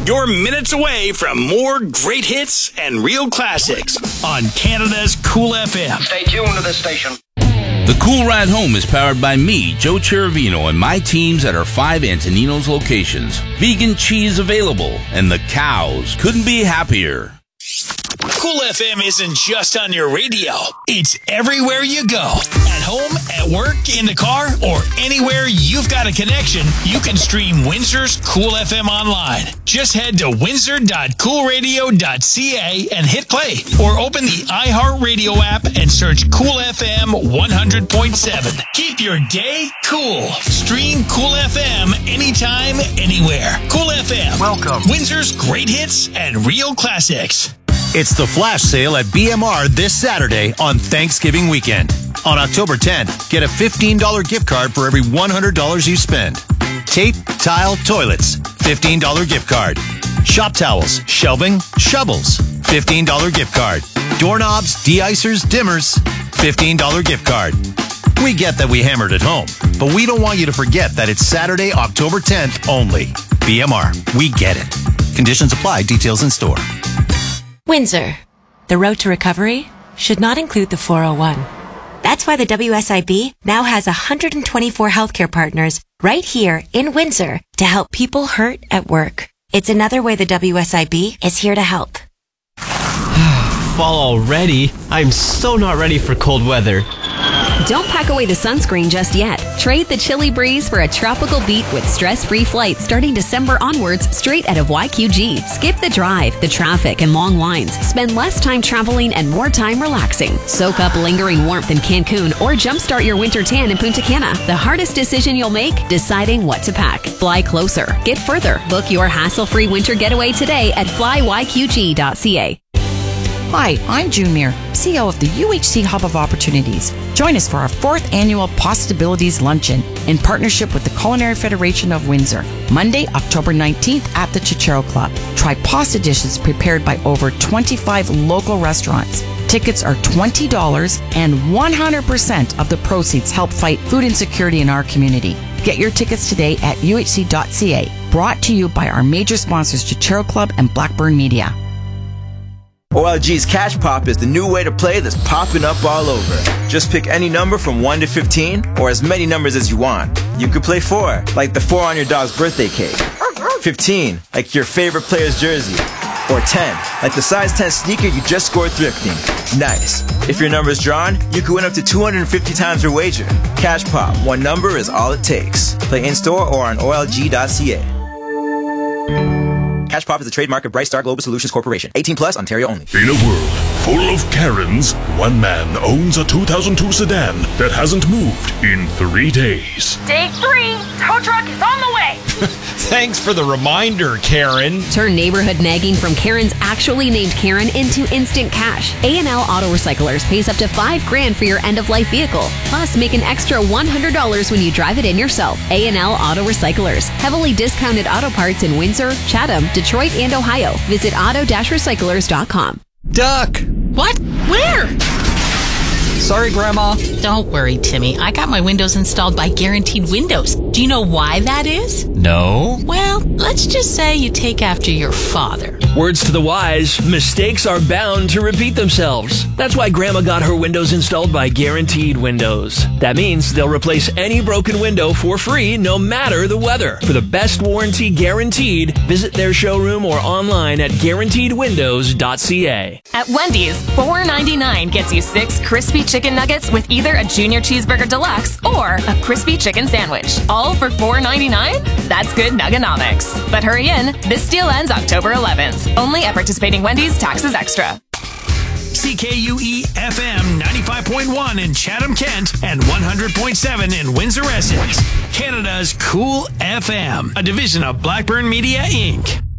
You're minutes away from more great hits and real classics on Canada's Cool FM. Stay tuned to this station. The Cool Ride Home is powered by me, Joe Cherovino, and my teams at our 5 Antonino's locations. Vegan cheese available, and the cows couldn't be happier. Cool FM isn't just on your radio. It's everywhere you go. At home, at work, in the car, or anywhere you've got a connection, you can stream Windsor's Cool FM online. Just head to windsor.coolradio.ca and hit play. Or open the iHeartRadio app and search Cool FM 100.7. Keep your day cool. Stream Cool FM anytime, anywhere. Cool FM. Welcome. Windsor's great hits and real classics. It's the flash sale at BMR this Saturday on Thanksgiving weekend. On October 10th, get a $15 gift card for every $100 you spend. Tape, tile, toilets, $15 gift card. Shop towels, shelving, shovels, $15 gift card. Doorknobs, de-icers, dimmers, $15 gift card. We get that we hammered at home, but we don't want you to forget that it's Saturday, October 10th only. BMR, we get it. Conditions apply, details in store. Windsor. The road to recovery should not include the 401. That's why the WSIB now has 124 healthcare partners right here in Windsor to help people hurt at work. It's another way the WSIB is here to help. Fall already? I'm so not ready for cold weather. Don't pack away the sunscreen just yet. Trade the chilly breeze for a tropical beat with stress-free flights starting December onwards straight out of YQG. Skip the drive, the traffic, and long lines. Spend less time traveling and more time relaxing. Soak up lingering warmth in Cancun or jumpstart your winter tan in Punta Cana. The hardest decision you'll make? Deciding what to pack. Fly closer. Get further. Book your hassle-free winter getaway today at flyyqg.ca. Hi, I'm June Muir, CEO of the UHC Hub of Opportunities. Join us for our 4th annual Possibilities Luncheon in partnership with the Culinary Federation of Windsor, Monday, October 19th at the Chichero Club. Try pasta dishes prepared by over 25 local restaurants. Tickets are $20 and 100% of the proceeds help fight food insecurity in our community. Get your tickets today at uhc.ca. Brought to you by our major sponsors Chichero Club and Blackburn Media. OLG's Cash Pop is the new way to play that's popping up all over. Just pick any number from 1 to 15, or as many numbers as you want. You could play 4, like the 4 on your dog's birthday cake. 15, like your favorite player's jersey. Or 10, like the size 10 sneaker you just scored thrifting. Nice. If your number's drawn, you could win up to 250 times your wager. Cash Pop, one number is all it takes. Play in-store or on OLG.ca. Cash Pop is a trademark of Bright Star Global Solutions Corporation. 18 plus, Ontario only. In a world full of Karens, one man owns a 2002 sedan that hasn't moved in 3 days. Day 3, tow truck is on the way. Thanks for the reminder, Karen. Turn neighborhood nagging from Karen's actually named Karen into instant cash. A&L Auto Recyclers pays up to $5,000 for your end-of-life vehicle. Plus, make an extra $100 when you drive it in yourself. A&L Auto Recyclers. Heavily discounted auto parts in Windsor, Chatham, Detroit, and Ohio. Visit auto-recyclers.com. Duck! What? Where? Sorry, Grandma. Don't worry, Timmy. I got my windows installed by Guaranteed Windows. Do you know why that is? No. Well, let's just say you take after your father. Words to the wise, mistakes are bound to repeat themselves. That's why Grandma got her windows installed by Guaranteed Windows. That means they'll replace any broken window for free, no matter the weather. For the best warranty guaranteed, visit their showroom or online at guaranteedwindows.ca. At Wendy's, $4.99 gets you 6 crispy chicken nuggets with either a Junior Cheeseburger Deluxe or a crispy chicken sandwich. All for $4.99? That's good nuggonomics. But hurry in, this deal ends October 11th. Only at participating Wendy's, taxes extra. CKUE FM 95.1 in Chatham, Kent, and 100.7 in Windsor, Essex. Canada's Cool FM, a division of Blackburn Media, Inc.